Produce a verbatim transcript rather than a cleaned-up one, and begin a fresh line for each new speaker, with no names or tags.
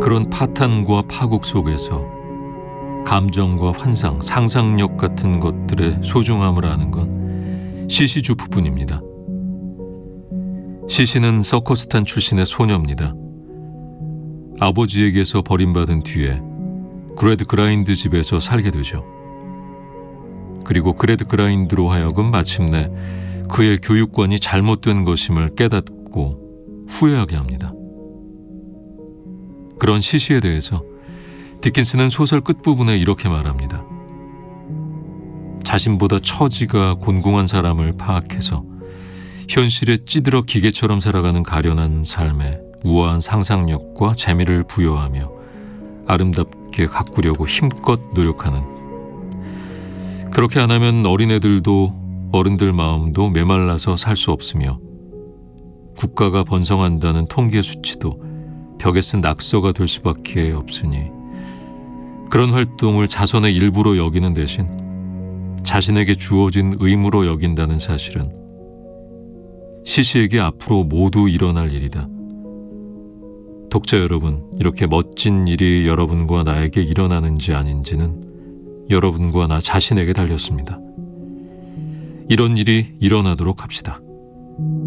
그런 파탄과 파국 속에서 감정과 환상, 상상력 같은 것들의 소중함을 아는 건 시시 주프뿐입니다. 시시는 서커스탄 출신의 소녀입니다. 아버지에게서 버림받은 뒤에 그레드 그라인드 집에서 살게 되죠. 그리고 그레드 그라인드로 하여금 마침내 그의 교육관이 잘못된 것임을 깨닫고 후회하게 합니다. 그런 시시에 대해서 디킨스는 소설 끝부분에 이렇게 말합니다. 자신보다 처지가 곤궁한 사람을 파악해서 현실에 찌들어 기계처럼 살아가는 가련한 삶에 우아한 상상력과 재미를 부여하며 아름답게 가꾸려고 힘껏 노력하는, 그렇게 안 하면 어린애들도 어른들 마음도 메말라서 살 수 없으며 국가가 번성한다는 통계 수치도 벽에 쓴 낙서가 될 수밖에 없으니 그런 활동을 자선의 일부로 여기는 대신 자신에게 주어진 의무로 여긴다는 사실은 시시에게 앞으로 모두 일어날 일이다. 독자 여러분, 이렇게 멋진 일이 여러분과 나에게 일어나는지 아닌지는 여러분과 나 자신에게 달렸습니다. 이런 일이 일어나도록 합시다.